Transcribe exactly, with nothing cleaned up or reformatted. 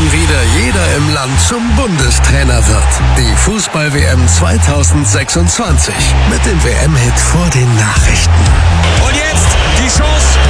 wann wieder jeder im Land zum Bundestrainer wird. Die Fußball-W M zweitausendsechsundzwanzig mit dem W M-Hit vor den Nachrichten.